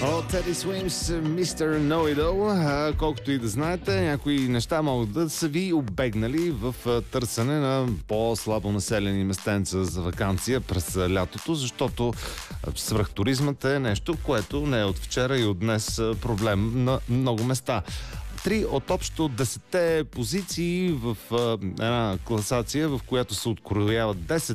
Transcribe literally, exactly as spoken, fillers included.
О, Теди Суимс, мистер Know It All. Колкото и да знаете, някои неща могат да са ви обегнали в търсене на по-слабо населени местенца за ваканция през лятото, защото свръхтуризмът е нещо, което не е от вчера и от днес проблем на много места. Три от общо десетте позиции в една класация, в която се открояват десет